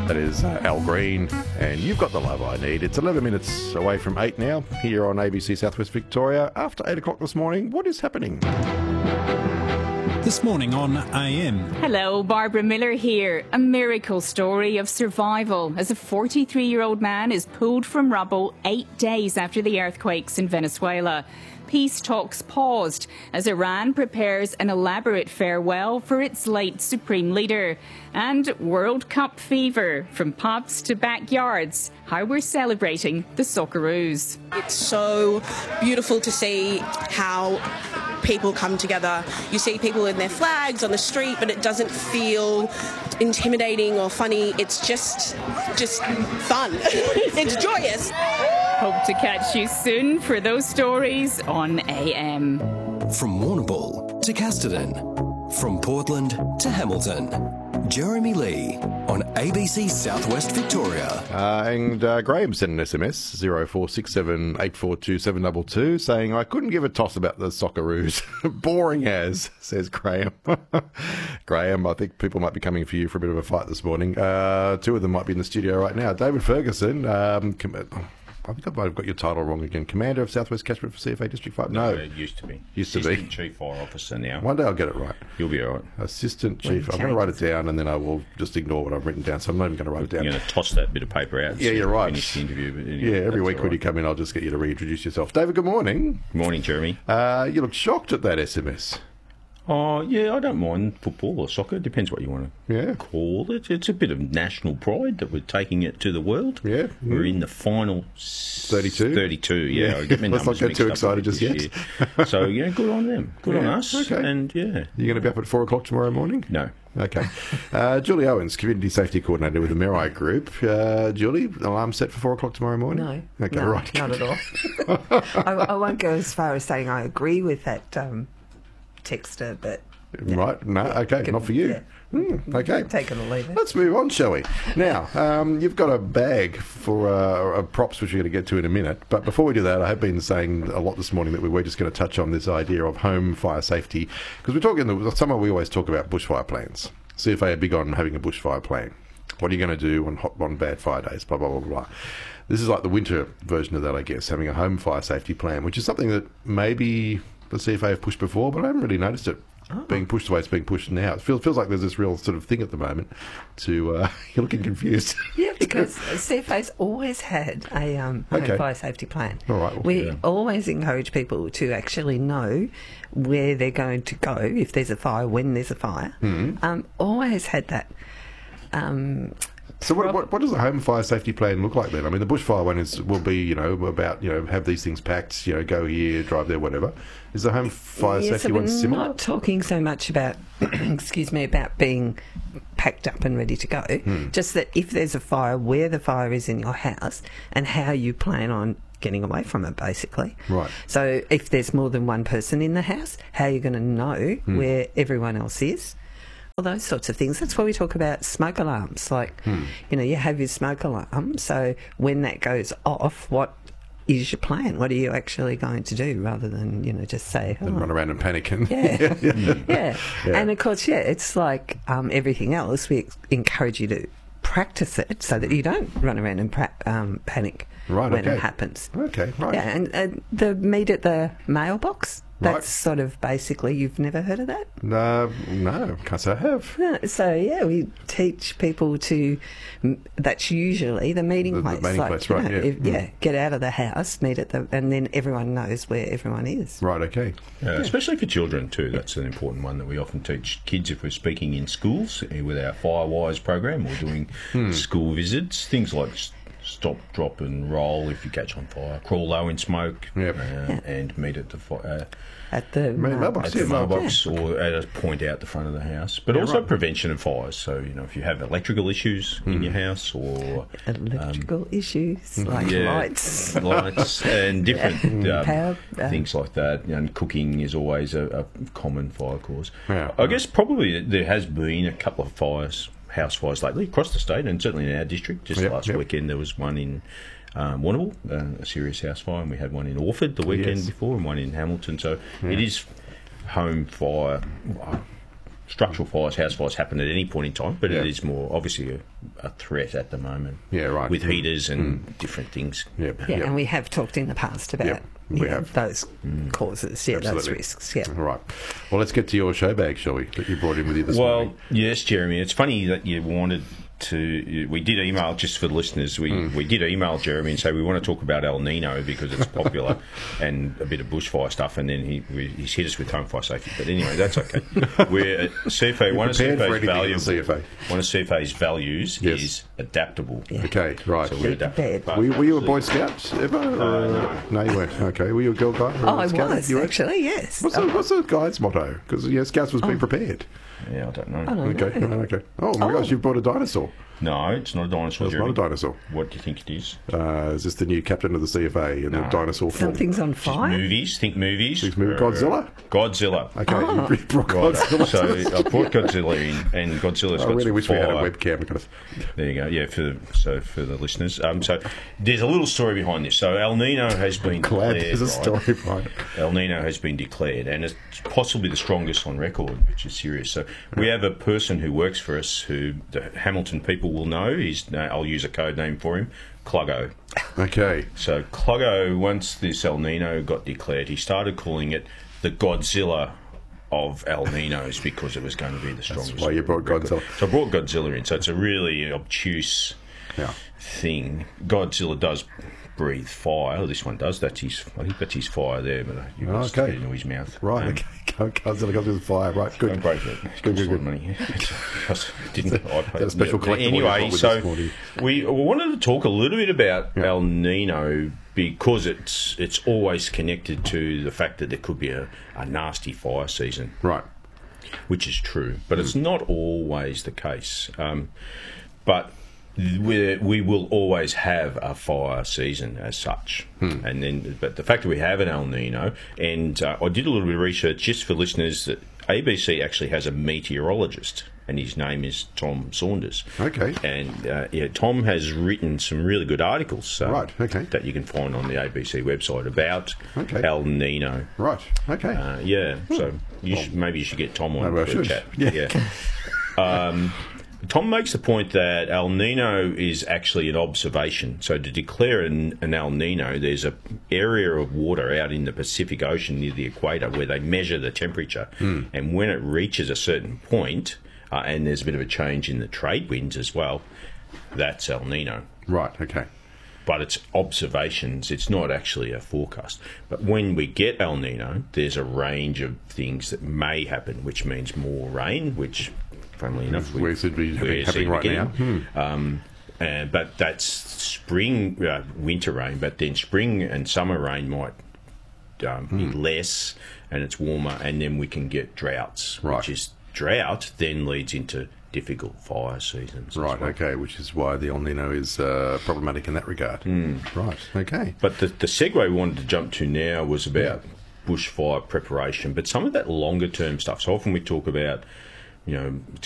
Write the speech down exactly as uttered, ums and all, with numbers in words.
That is uh, Al Green, and You've Got the Love I Need. It's eleven minutes away from eight now, here on A B C Southwest Victoria. After eight o'clock this morning, what is happening? This morning on A M. Hello, Barbara Miller here. A miracle story of survival as a forty-three-year-old man is pulled from rubble eight days after the earthquakes in Venezuela. Peace talks paused as Iran prepares an elaborate farewell for its late supreme leader. And World Cup fever, from pubs to backyards, how we're celebrating the Socceroos. It's so beautiful to see how people come together. You see people in their flags on the street, but it doesn't feel intimidating or funny. It's just, just fun. It's joyous. Hope to catch you soon for those stories on A M. From Warrnambool to Casterton, from Portland to Hamilton, Jeremy Lee on A B C Southwest Victoria. Uh, and uh, Graham sent an S M S, zero four six seven eight four two seven two two, saying, I couldn't give a toss about the Socceroos. Boring as, says Graham. Graham, I think people might be coming for you for a bit of a fight this morning. Uh, two of them might be in the studio right now. David Ferguson, um, com- I think I might have got your title wrong again. Commander of Southwest Catchment for C F A District five? No. No, it used to be. Used to be. Assistant Chief Fire Officer now. One day I'll get it right. You'll be all right. Assistant Chief. I'm going to write it down and then I will just ignore what I've written down, so I'm not even going to write it down. You're going to toss that bit of paper out. Yeah, you're right. Finish the interview. But anyway, yeah, every week all when right. you come in, I'll just get you to reintroduce yourself. David, good morning. Good morning, Jeremy. Uh, you look shocked at that S M S. Oh, yeah, I don't mind football or soccer. Depends what you want to Yeah. call it. It's a bit of national pride that we're taking it to the world. Yeah. We're in the final thirty-two? thirty-two, yeah. Yeah. I get my Let's not numbers get mixed too up a excited bit just this yet. year. So, yeah, good on them. Good on Yeah, us. okay. And, yeah. You're going to be up at four o'clock tomorrow morning? No. Okay. Uh, Julie Owens, Community Safety Coordinator with the Mirai Group. Uh, Julie, alarm set for four o'clock tomorrow morning? No. Okay, no, right. Not at all. I, I won't go as far as saying I agree with that um, texter, but... yeah. Right, no, okay, Can- not for you. yeah. Mm, okay. Take it or leave it. Let's move on, shall we? Now, um, you've got a bag for uh, uh, props, which we're going to get to in a minute. But before we do that, I have been saying a lot this morning that we were just going to touch on this idea of home fire safety. Because we're talking, the summer we always talk about bushfire plans. C F A are big on having a bushfire plan. What are you going to do on hot, on bad fire days, blah, blah, blah, blah. This is like the winter version of that, I guess, having a home fire safety plan, which is something that maybe the C F A have pushed before, but I haven't really noticed it. Oh. Being pushed the way it's being pushed now. It feels, feels like there's this real sort of thing at the moment to... Uh, you're looking confused. Yeah, because C F A's always had a um, home Okay. fire safety plan. All right, well, we yeah. always encourage people to actually know where they're going to go if there's a fire, when there's a fire. Mm-hmm. Um, always had that... Um, So what, what what does a home fire safety plan look like then? I mean, the bushfire one is will be, you know, about, you know, have these things packed, you know, go here, drive there, whatever. Is the home fire yeah, safety so one we're similar? not talking so much about, excuse me, about being packed up and ready to go. Hmm. Just that if there's a fire, where the fire is in your house and how you plan on getting away from it, basically. Right. So if there's more than one person in the house, how you're going to know Hmm. where everyone else is. All those sorts of things. That's why we talk about smoke alarms. Like, Hmm. you know, you have your smoke alarm. So when that goes off, what is your plan? What are you actually going to do rather than, you know, just say, And oh, run around and panic and... yeah. yeah. Yeah. And of course, yeah, it's like um, everything else. We ex- encourage you to practice it so that you don't run around and pra- um, panic Right, when okay. it happens. Okay, right. Yeah, and, and the meet at the mailbox. Right. That's sort of basically, you've never heard of that? Uh, no, can't say I have. No, so yeah, we teach people to. m- That's usually the meeting The- the place. meeting like, place, you right, know, yeah. if- yeah, Mm. get out of the house, meet at the, and then everyone knows where everyone is. Right, okay. Uh, especially for children too. That's an important one that we often teach kids if we're speaking in schools uh, with our Firewise program or doing Hmm. school visits. Things like s- stop, drop, and roll if you catch on fire, crawl low in smoke, Yep. uh, Yeah. and meet at the fi- uh, At the mailbox, at the yeah, mailbox or at a point out the front of the house. But Yeah, also right. prevention of fires. So you know if you have electrical issues in Hmm. your house or electrical issues like yeah, lights. lights and different um, Power, uh, things like that. And cooking is always a, a common fire cause. Yeah. I guess probably there has been a couple of fires, house fires lately across the state, and certainly in our district. Just Yep, last yep. weekend there was one in um, Warrnambool, uh, a serious house fire, and we had one in Orford the weekend Yes. before, and one in Hamilton. So it is home fire. structural fires, house fires happen at any point in time, but Yeah. it is more obviously a, a threat at the moment. Yeah, right. With Mm. heaters and different things. Yeah, Yeah, yeah. and we have talked in the past about Yep, we you know, have. those causes, yeah, those Absolutely. risks. Yeah. All right. Well, let's get to your show bag, shall we? That you brought in with you this Well, morning. yes, Jeremy. It's funny that you wanted to. We did email, just for the listeners. We Mm. we did email Jeremy and say we want to talk about El Nino because it's popular and a bit of bushfire stuff. And then he we, he's hit us with home fire safety. But anyway, that's okay. We're at C F A. One of C F Prepared for A's anything in values. the C F A. One of C F A's values Yes. is adaptable. Okay, right. So we're adaptable. prepared. Were you, were you a Boy Scout ever? Uh, or- no. you weren't. Okay. Were you a Girl Guide? or Oh, a I Scout? was, You were? actually, yes. What's the, what's the Guide's motto? Because yeah, Scouts was be prepared. Yeah, I don't know. I don't Okay, know. right, okay. Oh my Oh. gosh, you brought a dinosaur. No, it's not a dinosaur. It's Jeremy. not a dinosaur. What do you think it is? Uh, is this the new captain of the C F A in the No. dinosaur form? Something's on fire. Movies. Think movies. Think movie- Godzilla? Godzilla. Okay, Oh. you brought Right, Godzilla. so I brought Godzilla in, and Godzilla's I got really some wish we had a fire. webcam. Kind of. There you go. Yeah, for the, so for the listeners. Um, so there's a little story behind this. So El Nino has been Glad declared. there's a right? story behind it. El Nino has been declared, and it's possibly the strongest on record, which is serious. So we have a person who works for us who the Hamilton people will know. He's, uh, I'll use a code name for him, Cluggo. Okay. So Cluggo, once this El Nino got declared, he started calling it the Godzilla of El Ninos because it was going to be the strongest. why you brought record. Godzilla. So I brought Godzilla in. So it's a really obtuse Yeah. thing. Godzilla does breathe fire. This one does. That's his. I think that's his fire there, but you can stick Okay. it into his mouth. Right. Um, Okay. Godzilla comes with fire. Right. Don't Good. break it. It Good, costs good, a lot of money. It's- didn't I paid- That special collectible you Anyway, got with so this morning. we, we wanted to talk a little bit about Yeah. El Nino because it's it's always connected to the fact that there could be a, a nasty fire season, Right. which is true, but Mm. it's not always the case. Um, but we we will always have a fire season as such, Hmm. and then but the fact that we have an El Nino, and uh, I did a little bit of research just for listeners that A B C actually has a meteorologist, and his name is Tom Saunders. Okay. And uh, yeah, Tom has written some really good articles, uh, Right, okay. that you can find on the A B C website about Okay. El Nino. Right. Okay. Uh, yeah, so you should, maybe you should get Tom on Maybe I for a should. chat. Yeah. Um, Tom makes the point that El Nino is actually an observation. So to declare an, an El Nino, there's a area of water out in the Pacific Ocean near the equator where they measure the temperature, and when it reaches a certain point, uh, and there's a bit of a change in the trade winds as well, that's El Nino. Right. Okay. But it's observations, it's not actually a forecast. But when we get El Nino, there's a range of things that may happen, which means more rain, which, funnily enough, we, We seem to be we're having, seeing right now. again. Um, uh, but that's spring, uh, winter rain, but then spring and summer rain might um, be Hmm. less, and it's warmer, and then we can get droughts, Right. which is drought then leads into difficult fire seasons. as Right. well. Okay. Which is why the El Nino is uh, problematic in that regard. Hmm. Right. Okay. But the, the segue we wanted to jump to now was about bushfire preparation, but some of that longer term stuff. So often we talk about, you know, it's